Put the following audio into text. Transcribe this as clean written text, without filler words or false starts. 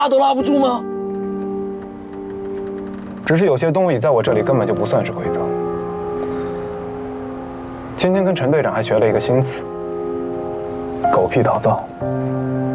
拉都拉不住吗？ 只是有些东西在我这里根本就不算是规则。今天跟陈队长还学了一个新词：狗屁倒灶。